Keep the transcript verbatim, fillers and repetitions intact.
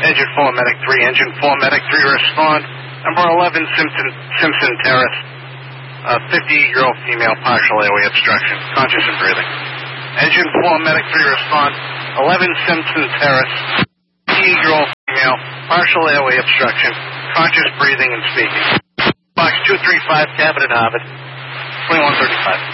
Engine four, Medic three. Engine four, Medic three, respond. Number eleven, Simpson, Simpson Terrace. Uh, fifty-year-old female, partial airway obstruction, conscious and breathing. Engine four, Medic three, respond. eleven, Simpson Terrace. fifty-year-old female, partial airway obstruction, conscious breathing and speaking. Box two three five, Cabot at Harvard. twenty-one thirty-five.